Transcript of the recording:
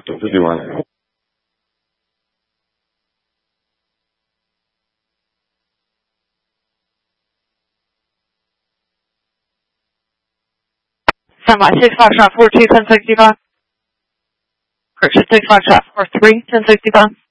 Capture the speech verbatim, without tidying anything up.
ten fifty-one. Standby six Foxtrot four two ten sixty-five. Correction six Foxtrot four three ten sixty-five.